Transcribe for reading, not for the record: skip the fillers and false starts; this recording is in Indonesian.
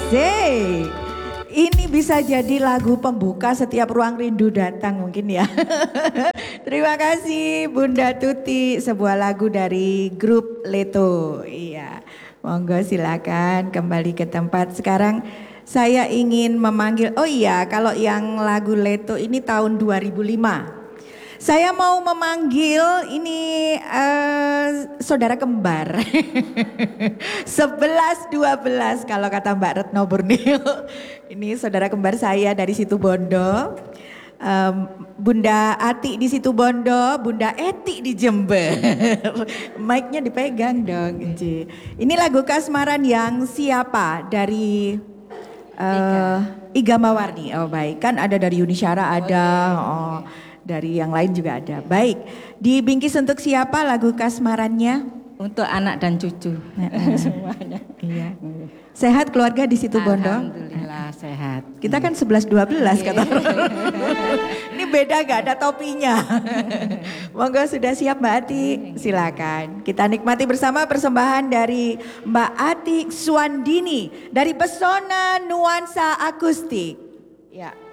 Asik. Ini bisa jadi lagu pembuka setiap ruang rindu datang mungkin ya. Terima kasih Bunda Tuti, sebuah lagu dari grup Leto. Iya, monggo silakan kembali ke tempat. Sekarang saya ingin memanggil, oh iya kalau yang lagu Leto ini tahun 2005. Saya mau memanggil ini saudara kembar. 11-12 kalau kata Mbak Retno Borneo. Ini saudara kembar saya dari Situbondo. Bunda Ati di Situbondo, Bunda Eti di Jember. Mic-nya dipegang dong. Ini lagu kasmaran yang siapa dari Iga Mawarni. Oh baik, kan ada dari Yuni Syara ada. Oh, dari yang lain juga ada. Baik, dibingkis untuk siapa lagu kasmarannya? Untuk anak dan cucu semuanya. Iya. Sehat keluarga di Situbondo? Alhamdulillah sehat. Kita kan 11-12 kata orang. Ini beda gak ada topinya. Monggo sudah siap Mbak Ati? Silakan. Kita nikmati bersama persembahan dari Mbak Ati Suandini dari Pesona Nuansa Akustik. Ya.